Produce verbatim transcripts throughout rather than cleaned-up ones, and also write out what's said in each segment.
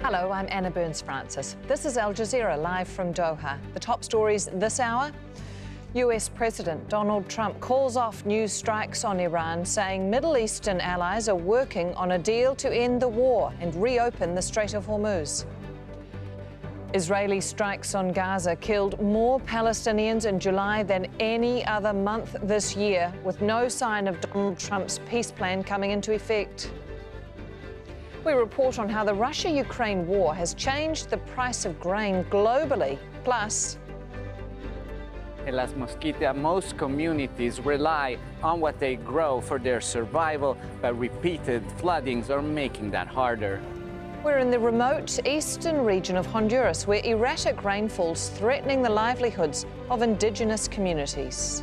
Hello, I'm Anna Burns-Francis. This is Al Jazeera live from Doha. The top stories this hour. U S President Donald Trump calls off news strikes on Iran, saying Middle Eastern allies are working on a deal to end the war and reopen the Strait of Hormuz. Israeli strikes on Gaza killed more Palestinians in July than any other month this year, with no sign of Donald Trump's peace plan coming into effect. We report on how the Russia-Ukraine war has changed the price of grain globally. Plus, in Las Mosquitas, most communities rely on what they grow for their survival, but repeated floodings are making that harder. We're in the remote eastern region of Honduras, where erratic rainfall's threatening the livelihoods of indigenous communities.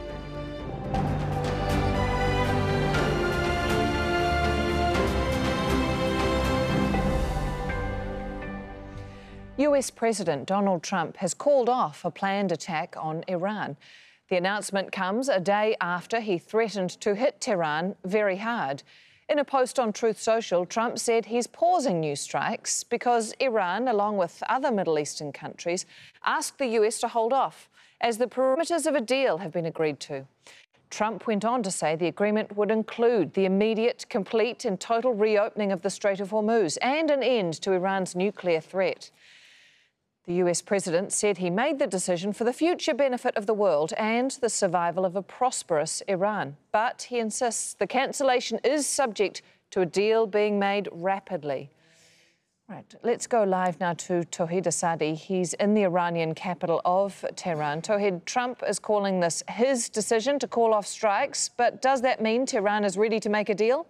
U S President Donald Trump has called off a planned attack on Iran. The announcement comes a day after he threatened to hit Tehran very hard. In a post on Truth Social, Trump said he's pausing new strikes because Iran, along with other Middle Eastern countries, asked the U S to hold off as the parameters of a deal have been agreed to. Trump went on to say the agreement would include the immediate, complete and total reopening of the Strait of Hormuz and an end to Iran's nuclear threat. The U S president said he made the decision for the future benefit of the world and the survival of a prosperous Iran. But he insists the cancellation is subject to a deal being made rapidly. Right, let's go live now to Tauhid Asadi. He's in the Iranian capital of Tehran. Tauhid, Trump is calling this his decision to call off strikes, but does that mean Tehran is ready to make a deal?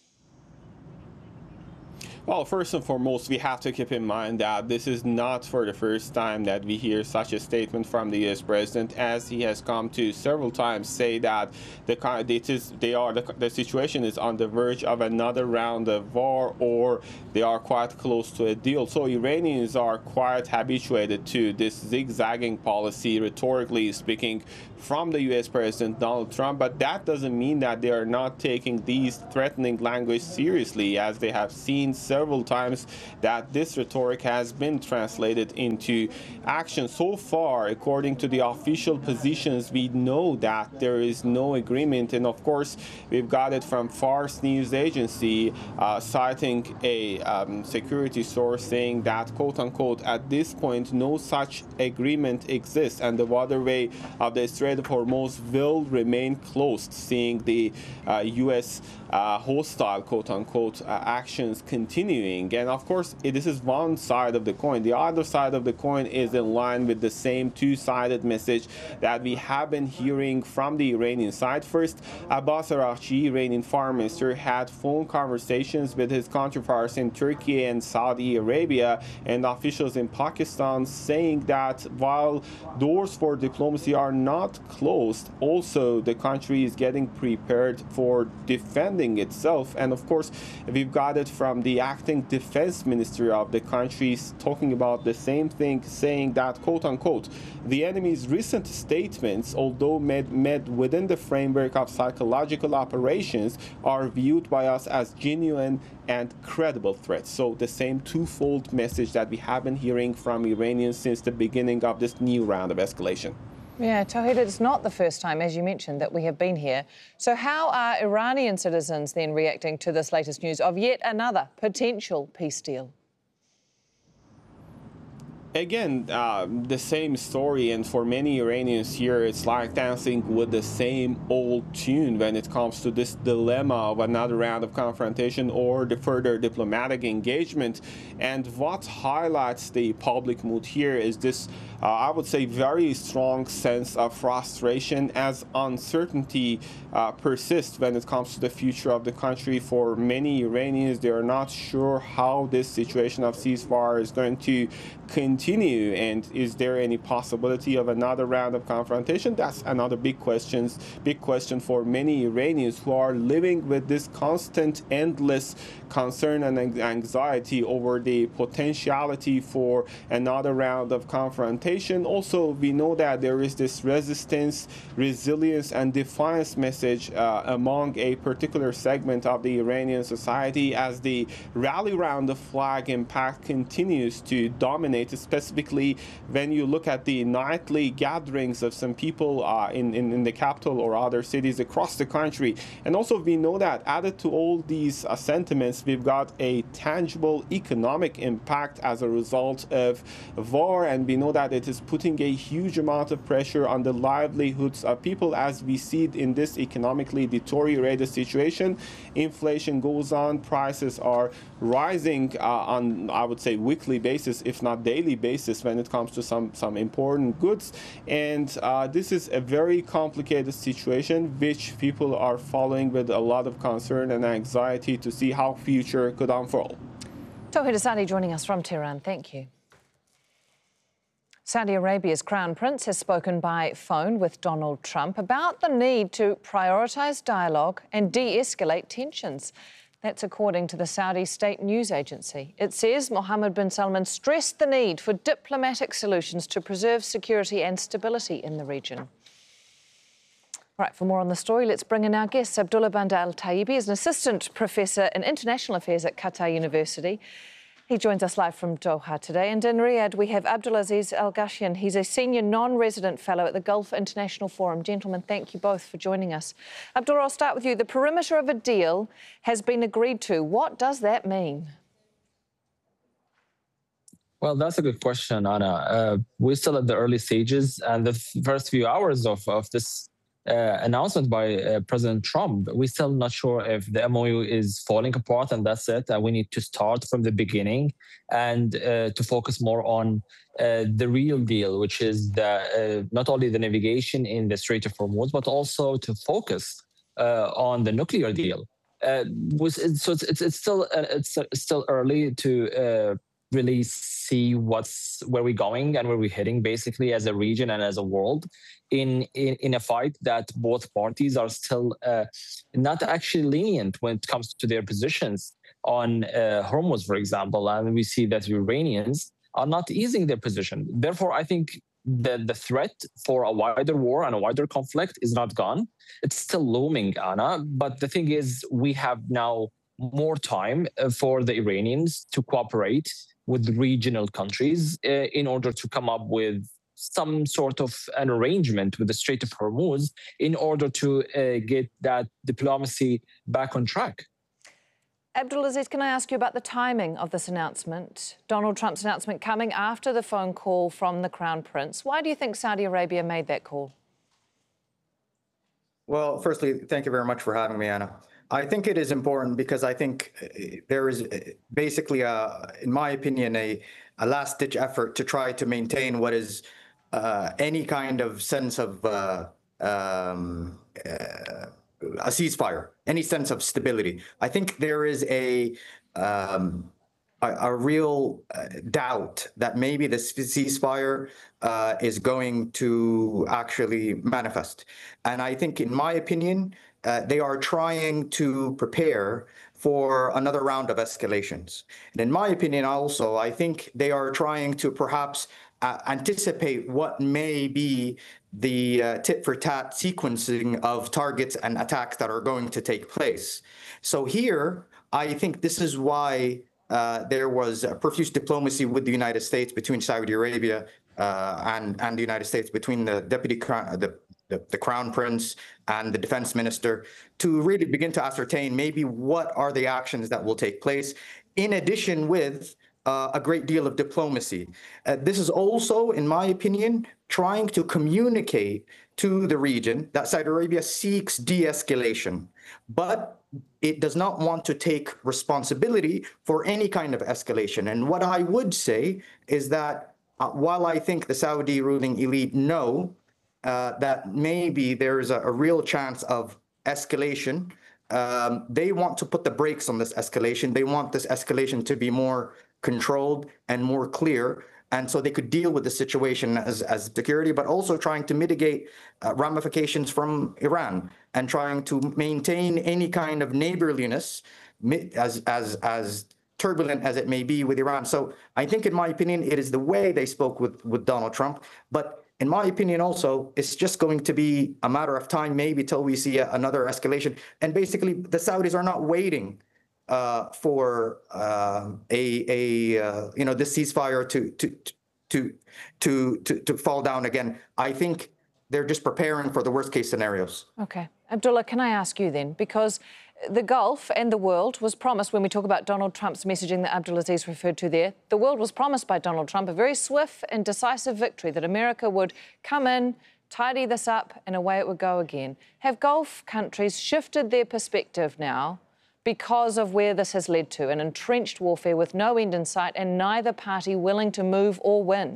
Well, first and foremost, we have to keep in mind that this is not for the first time that we hear such a statement from the U S president, as he has come to several times say that the it is they are the, the situation is on the verge of another round of war, or they are quite close to a deal. So Iranians are quite habituated to this zigzagging policy, rhetorically speaking, from the U S President Donald Trump, but that doesn't mean that they are not taking these threatening language seriously, as they have seen several times that this rhetoric has been translated into action. So far, according to the official positions, we know that there is no agreement, and of course we've got it from Fars News Agency, uh, citing a um, security source saying that, quote-unquote, at this point no such agreement exists and the waterway of the Strait of Hormuz will remain closed, seeing the uh, U S uh, hostile, quote-unquote, uh, actions continuing. And of course, it, this is one side of the coin. The other side of the coin is in line with the same two-sided message that we have been hearing from the Iranian side. First, Abbas Araghchi, Iranian foreign minister, had phone conversations with his counterparts in Turkey and Saudi Arabia and officials in Pakistan, saying that while doors for diplomacy are not closed, also the country is getting prepared for defending itself. And of course, we've got it from the acting defense minister of the country talking about the same thing, saying that, quote-unquote, the enemy's recent statements, although made, made within the framework of psychological operations, are viewed by us as genuine and credible threats. So the same twofold message that we have been hearing from Iranians since the beginning of this new round of escalation. Yeah, Tauhid, it's not the first time, as you mentioned, that we have been here. So how are Iranian citizens then reacting to this latest news of yet another potential peace deal? Again, uh, the same story, and for many Iranians here, it's like dancing with the same old tune when it comes to this dilemma of another round of confrontation or the further diplomatic engagement. And what highlights the public mood here is this, uh, I would say, very strong sense of frustration as uncertainty uh, persists when it comes to the future of the country. For many Iranians, they are not sure how this situation of ceasefire is going to continue continue? And is there any possibility of another round of confrontation? That's another big questions, big question for many Iranians who are living with this constant, endless concern and anxiety over the potentiality for another round of confrontation. Also, we know that there is this resistance, resilience, and defiance message uh, among a particular segment of the Iranian society as the rally round the flag impact continues to dominate, specifically when you look at the nightly gatherings of some people uh, in, in, in the capital or other cities across the country. And also we know that added to all these uh, sentiments, we've got a tangible economic impact as a result of war, and we know that it is putting a huge amount of pressure on the livelihoods of people as we see it in this economically deteriorated situation. Inflation goes on, prices are rising uh, on, I would say, weekly basis, if not daily basis, when it comes to some, some important goods. And uh, this is a very complicated situation, which people are following with a lot of concern and anxiety to see how future could unfold. Tawhid Asadi joining us from Tehran. Thank you. Saudi Arabia's Crown Prince has spoken by phone with Donald Trump about the need to prioritise dialogue and de-escalate tensions. That's according to the Saudi state news agency. It says Mohammed bin Salman stressed the need for diplomatic solutions to preserve security and stability in the region. Right, for more on the story, let's bring in our guest. Abdullah Bandar Al-Tayibi is an assistant professor in international affairs at Qatar University. He joins us live from Doha today. And in Riyadh, we have Abdulaziz Al-Ghashyan. He's a senior non-resident fellow at the Gulf International Forum. Gentlemen, thank you both for joining us. Abdullah, I'll start with you. The perimeter of a deal has been agreed to. What does that mean? Well, that's a good question, Anna. Uh, we're still at the early stages, and the first few hours of, of this Uh, announcement by uh, President Trump, we're still not sure if the M O U is falling apart and that's it. And we need to start from the beginning and uh, to focus more on uh, the real deal, which is the, uh, not only the navigation in the Strait of Hormuz, but also to focus uh, on the nuclear deal. Uh, was, so it's, it's, it's still uh, it's uh, still early to uh, really see what's where we're going and where we're heading, basically, as a region and as a world. In, in, in a fight that both parties are still uh, not actually lenient when it comes to their positions on uh, Hormuz, for example. And we see that the Iranians are not easing their position. Therefore, I think that the threat for a wider war and a wider conflict is not gone. It's still looming, Anna. But the thing is, we have now more time for the Iranians to cooperate with regional countries uh, in order to come up with some sort of an arrangement with the Strait of Hormuz in order to uh, get that diplomacy back on track. Abdulaziz, can I ask you about the timing of this announcement? Donald Trump's announcement coming after the phone call from the Crown Prince. Why do you think Saudi Arabia made that call? Well, firstly, thank you very much for having me, Anna. I think it is important because I think there is basically, a, in my opinion, a, a last-ditch effort to try to maintain what is uh, any kind of sense of uh, um, uh, a ceasefire, any sense of stability. I think there is a um, a, a real uh, doubt that maybe the ceasefire uh, is going to actually manifest. And I think, in my opinion, Uh, they are trying to prepare for another round of escalations. And in my opinion also, I think they are trying to perhaps uh, anticipate what may be the uh, tit-for-tat sequencing of targets and attacks that are going to take place. So here, I think this is why uh, there was a profuse diplomacy with the United States between Saudi Arabia uh, and, and the United States, between the deputy, the The, the Crown Prince and the defense minister, to really begin to ascertain maybe what are the actions that will take place, in addition with uh, a great deal of diplomacy. Uh, this is also, in my opinion, trying to communicate to the region that Saudi Arabia seeks de-escalation, but it does not want to take responsibility for any kind of escalation. And what I would say is that uh, while I think the Saudi ruling elite know Uh, that maybe there is a, a real chance of escalation, um, they want to put the brakes on this escalation. They want this escalation to be more controlled and more clear. And so they could deal with the situation as, as security, but also trying to mitigate uh, ramifications from Iran and trying to maintain any kind of neighborliness as, as, as turbulent as it may be with Iran. So I think, in my opinion, it is the way they spoke with, with Donald Trump. But in my opinion, also, it's just going to be a matter of time, maybe till we see a, another escalation. And basically, the Saudis are not waiting uh, for uh, a, a uh, you know, this ceasefire to, to, to, to, to, to fall down again. I think they're just preparing for the worst case scenarios. Okay. Abdullah, can I ask you then? Because the Gulf and the world was promised, when we talk about Donald Trump's messaging that Abdulaziz referred to there, the world was promised by Donald Trump a very swift and decisive victory, that America would come in, tidy this up, and away it would go again. Have Gulf countries shifted their perspective now because of where this has led to, an entrenched warfare with no end in sight and neither party willing to move or win?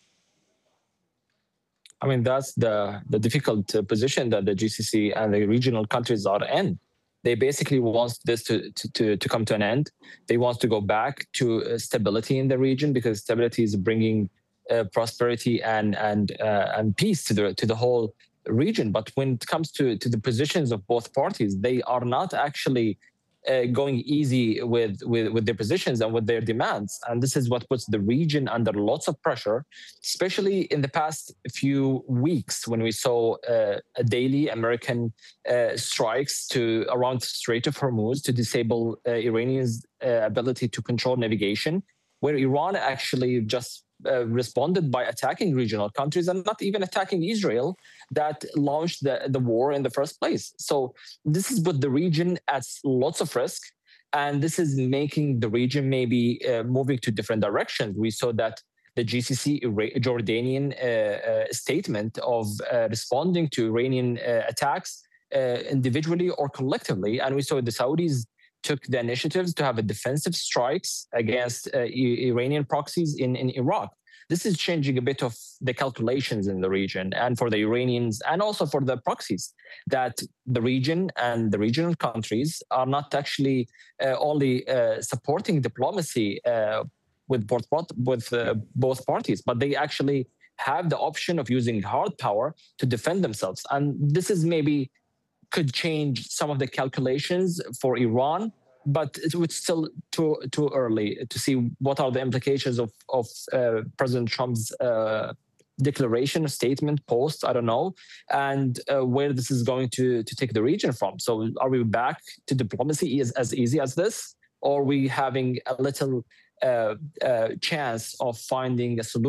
I mean, that's the, the difficult uh, position that the G C C and the regional countries are in. They basically want this to, to, to, to come to an end. They want to go back to uh, stability in the region, because stability is bringing uh, prosperity and, and, uh, and peace to the, to the whole region. But when it comes to, to the positions of both parties, they are not actually Uh, going easy with, with, with their positions and with their demands. And this is what puts the region under lots of pressure, especially in the past few weeks when we saw uh, a daily American uh, strikes to around the Strait of Hormuz to disable uh, Iranians' uh, ability to control navigation, where Iran actually just uh, responded by attacking regional countries and not even attacking Israel that launched the, the war in the first place. So this has put the region at lots of risk, and this is making the region maybe uh, moving to different directions. We saw that the G C C Jordanian uh, uh, statement of uh, responding to Iranian uh, attacks uh, individually or collectively, and we saw the Saudis took the initiatives to have a defensive strikes against uh, Iranian proxies in, in Iraq. This is changing a bit of the calculations in the region, and for the Iranians and also for the proxies, that the region and the regional countries are not actually uh, only uh, supporting diplomacy uh, with, both, with uh, both parties, but they actually have the option of using hard power to defend themselves. And this is maybe could change some of the calculations for Iran, but it's still too too early to see what are the implications of, of uh, President Trump's uh, declaration, statement, post, I don't know, and uh, where this is going to, to take the region from. So are we back to diplomacy as, as easy as this? Or are we having a little uh, uh, chance of finding a solution